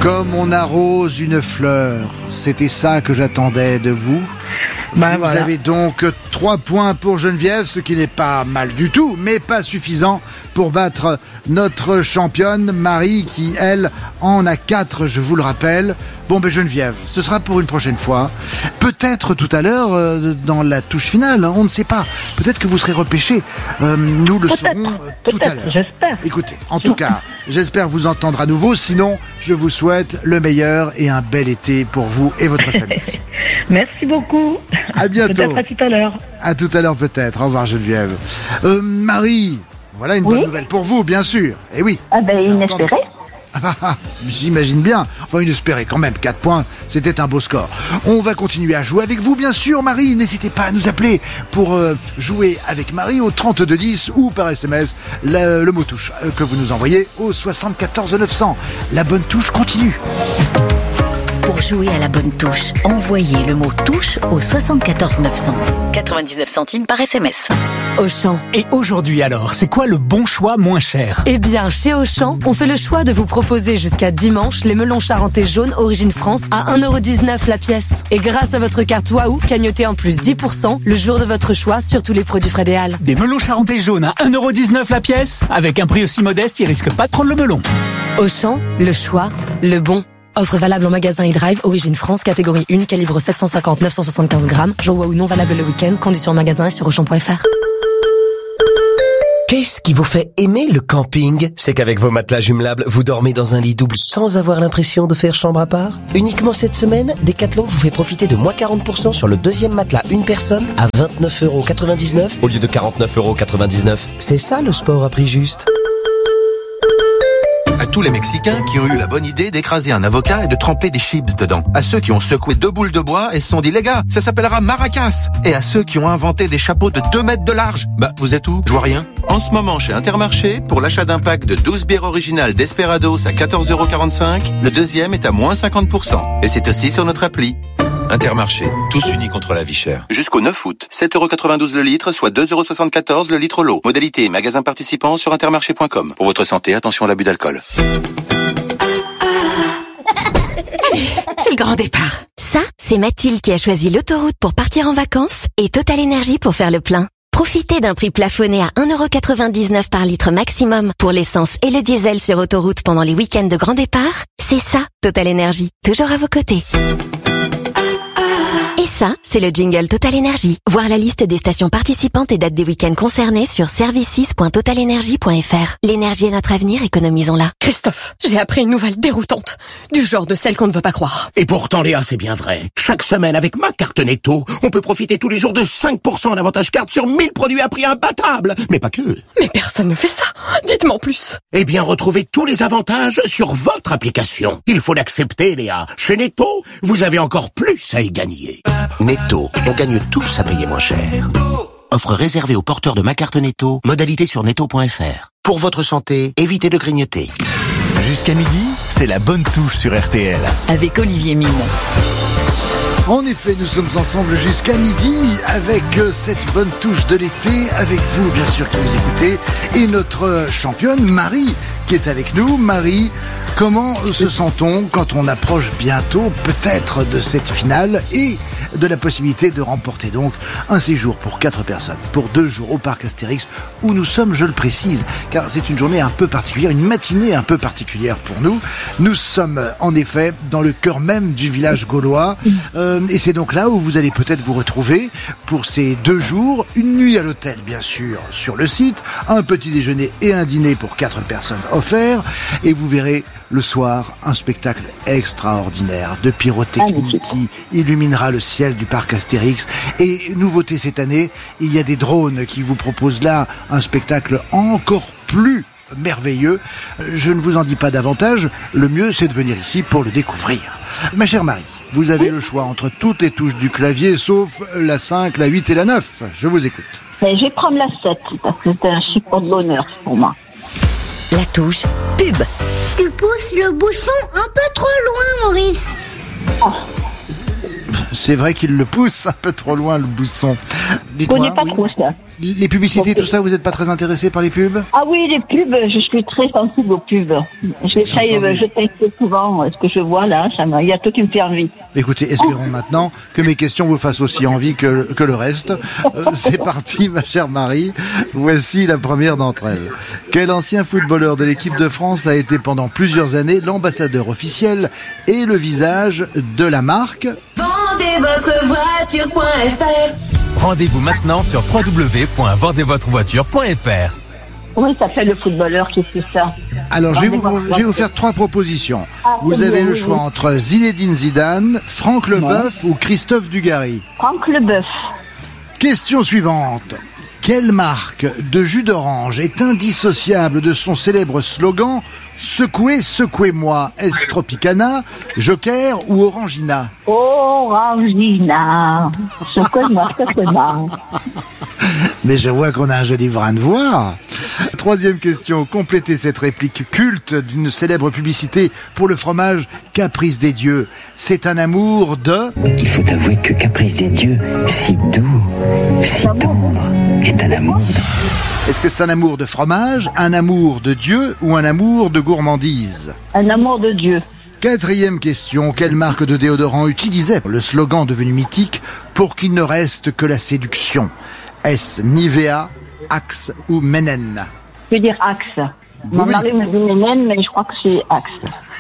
Comme on arrose une fleur, c'était ça que j'attendais de vous. Vous avez donc 3 points pour Geneviève, ce qui n'est pas mal du tout, mais pas suffisant pour battre notre championne Marie qui, elle, en a 4, je vous le rappelle. Bon, Geneviève, ce sera pour une prochaine fois. Peut-être tout à l'heure, dans la touche finale, on ne sait pas. Peut-être que vous serez repêchés. Nous le saurons tout à l'heure. J'espère. Écoutez, en tout cas, j'espère vous entendre à nouveau. Sinon, je vous souhaite le meilleur et un bel été pour vous et votre famille. Merci beaucoup. À bientôt. Peut-être à tout à l'heure. À tout à l'heure peut-être. Au revoir Geneviève. Marie, voilà une bonne nouvelle pour vous, bien sûr. Eh oui. Inespéré. J'imagine bien. Enfin, inespéré quand même. 4 points, c'était un beau score. On va continuer à jouer avec vous, bien sûr. Marie, n'hésitez pas à nous appeler pour jouer avec Marie au 3210 ou par SMS le mot touche que vous nous envoyez au 74 900. La bonne touche continue. Pour jouer à la bonne touche, envoyez le mot touche au 74 900. 99 centimes par SMS. Auchan. Et aujourd'hui alors, c'est quoi le bon choix moins cher ? Eh bien, chez Auchan, on fait le choix de vous proposer jusqu'à dimanche les melons charentais jaunes Origine France à 1,19€ la pièce. Et grâce à votre carte Waouh, cagnotez en plus 10% le jour de votre choix sur tous les produits Frédéal. Des melons charentais jaunes à 1,19€ la pièce ? Avec un prix aussi modeste, ils risquent pas de prendre le melon. Auchan, le choix, le bon. Offre valable en magasin e-drive, Origine France, catégorie 1, calibre 750-975 grammes. Jour Waouh non valable le week-end, conditions en magasin et sur Auchan.fr. Qu'est-ce qui vous fait aimer le camping ? C'est qu'avec vos matelas jumelables, vous dormez dans un lit double sans avoir l'impression de faire chambre à part ? Uniquement cette semaine, Decathlon vous fait profiter de moins 40% sur le deuxième matelas une personne à 29,99€ au lieu de 49,99€. C'est ça le sport à prix juste. À tous les Mexicains qui ont eu la bonne idée d'écraser un avocat et de tremper des chips dedans. À ceux qui ont secoué 2 boules de bois et se sont dit, les gars, ça s'appellera maracas. Et à ceux qui ont inventé des chapeaux de 2 mètres de large. Vous êtes où ? Je vois rien. En ce moment, chez Intermarché, pour l'achat d'un pack de 12 bières originales Desperados à 14,45€, le deuxième est à moins 50%. Et c'est aussi sur notre appli. Intermarché, tous unis contre la vie chère. Jusqu'au 9 août, 7,92€ le litre, soit 2,74€ le litre l'eau. Modalité et magasin participant sur intermarché.com. Pour votre santé, attention à l'abus d'alcool. C'est le grand départ. Ça, c'est Mathilde qui a choisi l'autoroute pour partir en vacances et Total Énergie pour faire le plein. Profitez d'un prix plafonné à 1,99€ par litre maximum pour l'essence et le diesel sur autoroute pendant les week-ends de grand départ. C'est ça, Total Énergie. Toujours à vos côtés. Et ça, c'est le jingle Total Énergie. Voir la liste des stations participantes et dates des week-ends concernés sur services.totalenergie.fr. L'énergie est notre avenir, économisons-la. Christophe, j'ai appris une nouvelle déroutante. Du genre de celle qu'on ne veut pas croire. Et pourtant, Léa, c'est bien vrai. Chaque semaine, avec ma carte Netto, on peut profiter tous les jours de 5% en avantage carte sur 1000 produits à prix imbattable. Mais pas que. Mais personne ne fait ça. Dites-moi en plus. Eh bien, retrouvez tous les avantages sur votre application. Il faut l'accepter, Léa. Chez Netto, vous avez encore plus à y gagner. Netto, on gagne tous à payer moins cher. Offre réservée aux porteurs de ma carte Netto, modalité sur netto.fr. Pour votre santé, évitez de grignoter. Jusqu'à midi, c'est la bonne touche sur RTL. Avec Olivier Mine. En effet, nous sommes ensemble jusqu'à midi avec cette bonne touche de l'été, avec vous bien sûr qui nous écoutez, et notre championne Marie qui est avec nous. Marie, comment se sent-on quand on approche bientôt peut-être de cette finale et de la possibilité de remporter donc un séjour pour 4 personnes, pour 2 jours au parc Astérix, où nous sommes, je le précise, car c'est une journée un peu particulière, une matinée un peu particulière pour nous. Nous sommes en effet dans le cœur même du village gaulois, et c'est donc là où vous allez peut-être vous retrouver pour ces 2 jours, une nuit à l'hôtel bien sûr sur le site, un petit déjeuner et un dîner pour 4 personnes offerts, et vous verrez le soir un spectacle extraordinaire de pyrotechnie qui illuminera le ciel du parc Astérix. Et nouveauté cette année, il y a des drones qui vous proposent là un spectacle encore plus merveilleux. Je ne vous en dis pas davantage, le mieux c'est de venir ici pour le découvrir. Ma chère Marie, vous avez le choix entre toutes les touches du clavier sauf la 5, la 8 et la 9. Je vous écoute. Mais je vais prendre la 7 parce que c'est un chiffre de bonheur pour moi. La touche pub. Tu pousses le bouchon un peu trop loin, Maurice. C'est vrai qu'il le pousse un peu trop loin, le bousson. Je connais pas trop ça. Les publicités, tout ça, vous n'êtes pas très intéressé par les pubs? Ah oui, les pubs, je suis très sensible aux pubs. Je texte souvent ce que je vois là, il y a tout qui me fait envie. Écoutez, espérons maintenant que mes questions vous fassent aussi envie que le reste. C'est parti, ma chère Marie. Voici la première d'entre elles. Quel ancien footballeur de l'équipe de France a été pendant plusieurs années l'ambassadeur officiel et le visage de la marque VendezVotreVoiture.fr? Rendez-vous maintenant sur www.vendezvotrevoiture.fr. Comment il s'appelle le footballeur qui fait ça? Alors, je vais vous faire 3 propositions. Vous avez le choix entre Zinedine Zidane, Franck Leboeuf ou Christophe Dugarry. Franck Leboeuf. Question suivante. Quelle marque de jus d'orange est indissociable de son célèbre slogan « Secouez, secouez-moi » Est-ce Tropicana, Joker ou Orangina? Orangina. Secouez-moi, secouez-moi. Mais je vois qu'on a un joli brin de voix. 3e question. Complétez cette réplique culte d'une célèbre publicité pour le fromage Caprice des dieux. C'est un amour de... Il faut avouer que Caprice des dieux, si doux, si tendre, est un amour de... Est-ce que c'est un amour de fromage, un amour de Dieu ou un amour de gourmandise? Un amour de Dieu. 4e question. Quelle marque de déodorant utilisait le slogan devenu mythique pour qu'il ne reste que la séduction? Est-ce Nivea, Axe ou Menen? Je veux dire Axe. Mon mari me dit Menen, mais je crois que c'est Axe.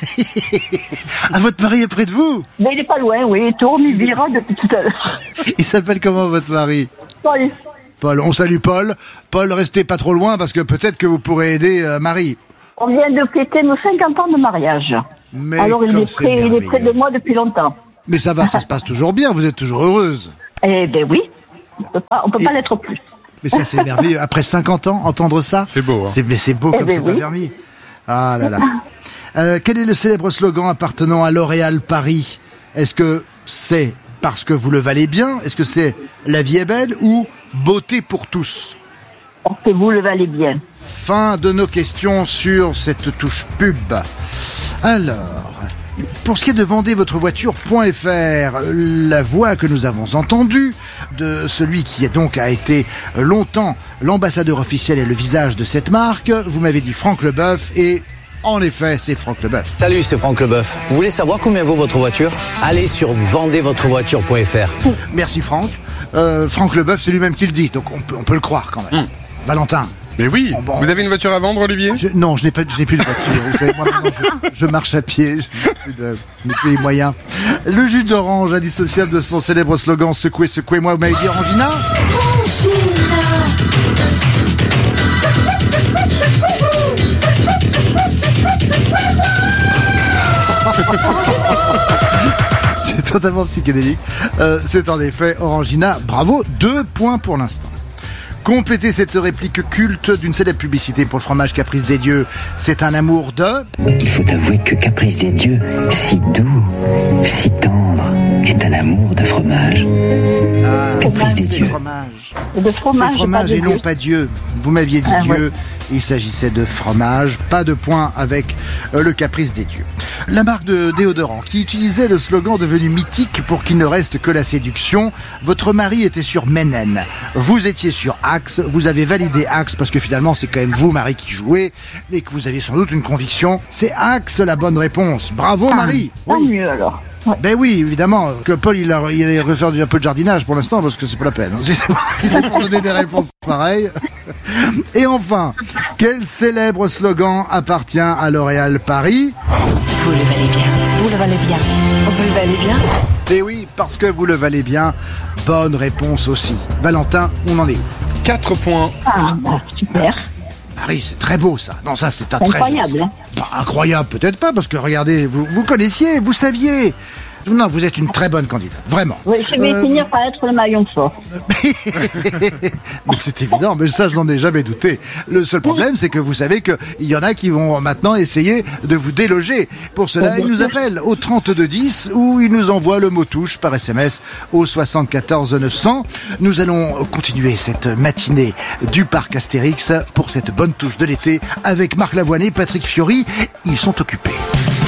Ah, votre mari est près de vous? Mais il est pas loin, oui. Il tourne, il vira depuis tout à l'heure. Il s'appelle comment votre mari? Paul. Paul, on salue Paul. Paul, restez pas trop loin parce que peut-être que vous pourrez aider Marie. On vient de fêter nos 50 ans de mariage. Mais alors il est près de moi depuis longtemps. Mais ça va, ça se passe toujours bien, vous êtes toujours heureuse. Eh ben oui, on peut pas l'être plus. Mais ça c'est merveilleux, après 50 ans, entendre ça, c'est beau. Hein. C'est beau comme c'est pas permis. Ah là là. Quel est le célèbre slogan appartenant à L'Oréal Paris? Est-ce que c'est parce que vous le valez bien? Est-ce que c'est la vie est belle ou beauté pour tous? Parce que vous le valez bien. Fin de nos questions sur cette touche pub. Alors, pour ce qui est de vendezvotrevoiture.fr, la voix que nous avons entendue de celui qui a été longtemps l'ambassadeur officiel et le visage de cette marque, vous m'avez dit Franck Leboeuf et en effet, c'est Franck Leboeuf. Salut, c'est Franck Leboeuf. Vous voulez savoir combien vaut votre voiture? Allez sur vendezvotrevoiture.fr. Merci Franck. Franck Leboeuf, c'est lui-même qui le dit, donc on peut le croire quand même. Valentin. Mais oui, vous avez une voiture à vendre, Olivier? Non, je n'ai plus de voiture. Vous savez, moi maintenant, je marche à pied, je n'ai plus les moyens. Le jus d'orange indissociable de son célèbre slogan « Secouez, secouez-moi », vous m'avez dit Orangina? C'est totalement psychédélique. C'est en effet Orangina. Bravo, 2 points pour l'instant. Complétez cette réplique culte d'une célèbre publicité pour le fromage Caprice des dieux. C'est un amour de... Il faut avouer que Caprice des dieux, si doux, si tendre, est un amour de fromage. Caprice des dieux. Fromage. De fromage, c'est fromage et non pas Dieu. Vous m'aviez dit Dieu. Ouais. Il s'agissait de fromage. Pas de point avec le Caprice des dieux. La marque de déodorant qui utilisait le slogan devenu mythique pour qu'il ne reste que la séduction. Votre mari était sur Menen. Vous étiez sur Axe. Vous avez validé Axe parce que finalement c'est quand même vous, Marie, qui jouez et que vous avez sans doute une conviction. C'est Axe la bonne réponse. Bravo, Marie. Tant mieux alors. Ouais. Ben oui, évidemment, que Paul il allait refaire un peu de jardinage pour l'instant parce que c'est pas la peine. C'est pour donner des réponses pareilles. Et enfin, quel célèbre slogan appartient à L'Oréal Paris? Vous le valez bien. Vous le valez bien. Vous le valez bien. Et oui, parce que vous le valez bien. Bonne réponse aussi. Valentin, on en est où? 4 points. Ah, bah, super. Marie, c'est très beau ça. Non, ça c'est un très incroyable. Hein. Bah, incroyable, peut-être pas, parce que regardez, vous connaissiez, vous saviez. Non, vous êtes une très bonne candidate, vraiment. Oui, je vais finir par être le maillon fort. Mais c'est évident, mais ça je n'en ai jamais douté. Le seul problème, c'est que vous savez qu'il y en a qui vont maintenant essayer de vous déloger. Pour cela, ils nous appellent au 3210 ou ils nous envoient le mot touche par SMS au 74 900. Nous allons continuer cette matinée du parc Astérix pour cette bonne touche de l'été avec Marc Lavoine et Patrick Fiori. Ils sont occupés.